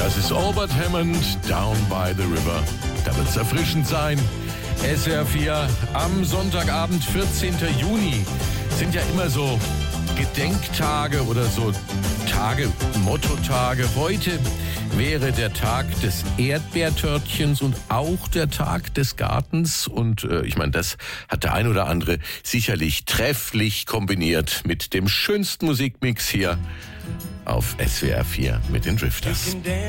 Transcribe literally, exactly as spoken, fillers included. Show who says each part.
Speaker 1: Das ist Albert Hammond, Down by the River. Da wird es erfrischend sein. S W R vier am Sonntagabend, vierzehnten Juni. Sind ja immer so Gedenktage oder so Tage, Mottotage. Heute wäre der Tag des Erdbeertörtchens und auch der Tag des Gartens. Und äh, ich meine, das hat der ein oder andere sicherlich trefflich kombiniert mit dem schönsten Musikmix hier auf S W R vier mit den Drifters.